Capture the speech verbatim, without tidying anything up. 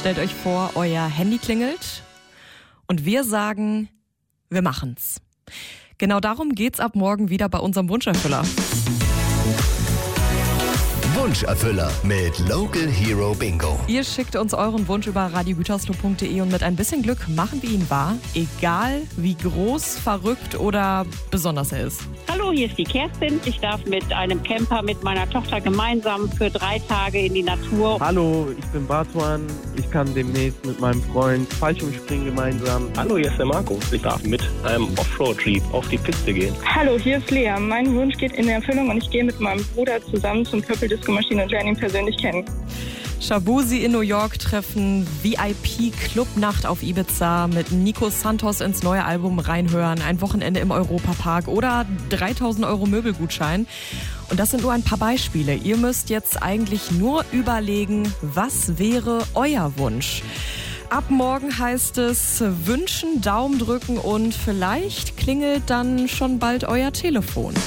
Stellt euch vor, euer Handy klingelt und wir sagen, wir machen's. Genau darum geht's ab morgen wieder bei unserem Wunscherfüller. Wunscherfüller mit Local Hero Bingo. Ihr schickt uns euren Wunsch über radio gütersloh punkt de und mit ein bisschen Glück machen wir ihn wahr, egal wie groß, verrückt oder besonders er ist. Hallo, hier ist die Kerstin. Ich darf mit einem Camper mit meiner Tochter gemeinsam für drei Tage in die Natur. Hallo, ich bin Bartuan. Ich kann demnächst mit meinem Freund Fallschirmspringen gemeinsam. Hallo, hier ist der Marco. Ich darf mit einem Offroad-Jeep auf die Piste gehen. Hallo, hier ist Lea. Mein Wunsch geht in Erfüllung und ich gehe mit meinem Bruder zusammen zum Purple Disco Machine und lerne ihn persönlich kennen. Shabuzi in New York treffen, V I P-Clubnacht auf Ibiza, mit Nico Santos ins neue Album reinhören, ein Wochenende im Europapark oder dreitausend Euro Möbelgutschein. Und das sind nur ein paar Beispiele. Ihr müsst jetzt eigentlich nur überlegen, was wäre euer Wunsch? Ab morgen heißt es wünschen, Daumen drücken und vielleicht klingelt dann schon bald euer Telefon.